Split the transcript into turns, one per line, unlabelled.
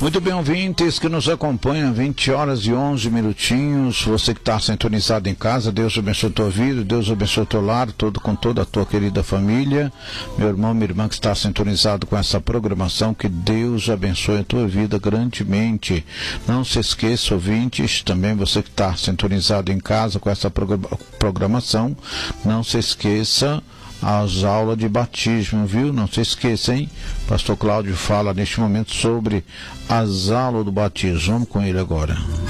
Muito bem, ouvintes que nos acompanham, 20 horas e 11 minutinhos. Você que está sintonizado em casa, Deus abençoe a tua vida, Deus abençoe o teu lar, com toda a tua querida família. Meu irmão, minha irmã que está sintonizado com essa programação, que Deus abençoe a tua vida grandemente. Não se esqueça, ouvintes, também você que está sintonizado em casa com essa programação, não se esqueça as aulas de batismo, viu? Não se esqueça, hein? Pastor Cláudio fala neste momento sobre as aulas do batismo. Vamos com ele agora.